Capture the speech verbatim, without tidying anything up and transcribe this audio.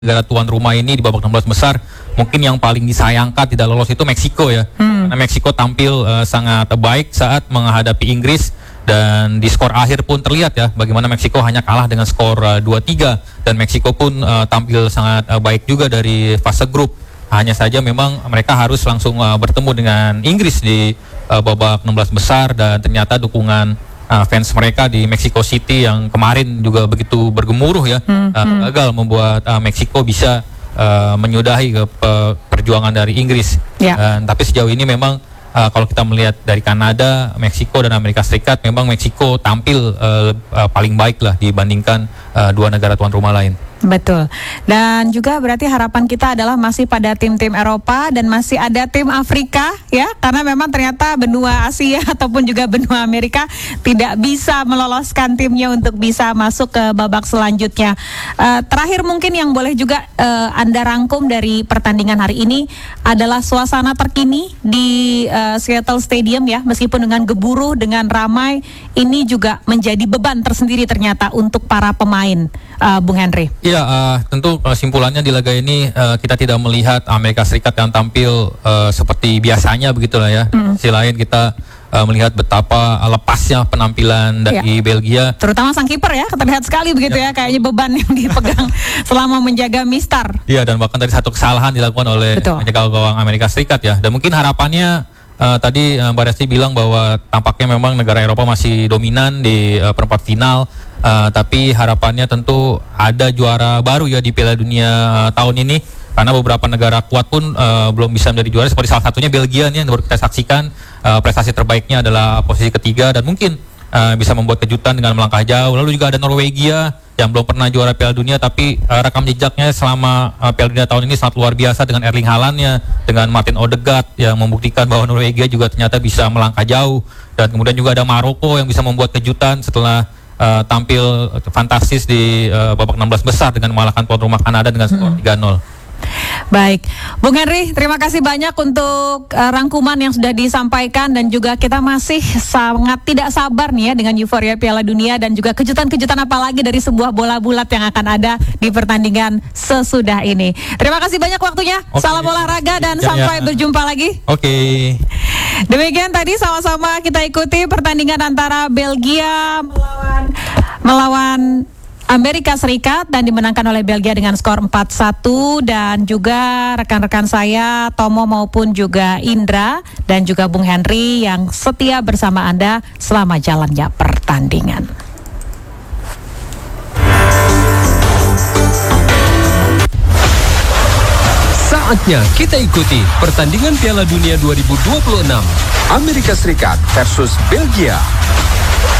Negara tuan rumah ini di babak enam belas besar, mungkin yang paling disayangkan tidak lolos itu Meksiko ya. Hmm. Karena Meksiko tampil uh, sangat baik saat menghadapi Inggris, dan di skor akhir pun terlihat ya bagaimana Meksiko hanya kalah dengan skor uh, dua tiga, dan Meksiko pun uh, tampil sangat uh, baik juga dari fase grup. Hanya saja memang mereka harus langsung uh, bertemu dengan Inggris di uh, babak enam belas besar, dan ternyata dukungan Uh, fans mereka di Mexico City yang kemarin juga begitu bergemuruh ya, hmm, uh, hmm. gagal membuat uh, Meksiko bisa uh, menyudahi ke pe perjuangan dari Inggris. Yeah. Uh, tapi sejauh ini memang uh, kalau kita melihat dari Kanada, Meksiko dan Amerika Serikat, memang Meksiko tampil uh, uh, paling baik lah dibandingkan uh, dua negara tuan rumah lain. Betul. Dan juga berarti harapan kita adalah masih pada tim-tim Eropa dan masih ada tim Afrika ya, karena memang ternyata benua Asia ataupun juga benua Amerika tidak bisa meloloskan timnya untuk bisa masuk ke babak selanjutnya. Uh, terakhir mungkin yang boleh juga uh, Anda rangkum dari pertandingan hari ini adalah suasana terkini di uh, Seattle Stadium ya, meskipun dengan geburuh, dengan ramai, ini juga menjadi beban tersendiri ternyata untuk para pemain, uh, Bung Henry. Ya, uh, tentu kesimpulannya di laga ini uh, kita tidak melihat Amerika Serikat yang tampil uh, seperti biasanya begitulah ya. Mm. Sisi lain kita uh, melihat betapa lepasnya penampilan dari ya. Belgia. Terutama sang kiper ya, terlihat sekali begitu ya, ya kayaknya beban yang dipegang selama menjaga Mistar. Iya, dan bahkan tadi satu kesalahan dilakukan oleh penjaga gawang Amerika Serikat ya. Dan mungkin harapannya uh, tadi uh, Mbak Resti bilang bahwa tampaknya memang negara Eropa masih dominan di uh, perempat final. Uh, tapi harapannya tentu ada juara baru ya di Piala Dunia uh, tahun ini, karena beberapa negara kuat pun uh, belum bisa menjadi juara, seperti salah satunya Belgia nih yang baru kita saksikan. Uh, prestasi terbaiknya adalah posisi ketiga dan mungkin uh, bisa membuat kejutan dengan melangkah jauh. Lalu juga ada Norwegia yang belum pernah juara Piala Dunia, tapi uh, rekam jejaknya selama uh, Piala Dunia tahun ini sangat luar biasa dengan Erling Haaland-nya, dengan Martin Odegaard yang membuktikan bahwa Norwegia juga ternyata bisa melangkah jauh. Dan kemudian juga ada Maroko yang bisa membuat kejutan setelah Uh, tampil fantastis di uh, babak enam belas besar dengan mengalahkan tuan rumah Kanada dengan skor tiga nol. Baik, Bung Henry, terima kasih banyak untuk uh, rangkuman yang sudah disampaikan, dan juga kita masih sangat tidak sabar nih ya dengan euforia Piala Dunia dan juga kejutan-kejutan apalagi dari sebuah bola bulat yang akan ada di pertandingan sesudah ini. Terima kasih banyak waktunya. Okay. Salam olahraga dan ya, sampai ya. berjumpa lagi. Oke. Okay. Demikian tadi sama-sama kita ikuti pertandingan antara Belgia melawan melawan Amerika Serikat dan dimenangkan oleh Belgia dengan skor empat satu, dan juga rekan-rekan saya Tomo maupun juga Indra dan juga Bung Henry yang setia bersama Anda selama jalannya pertandingan. Saatnya kita ikuti pertandingan Piala Dunia dua ribu dua puluh enam Amerika Serikat versus Belgia.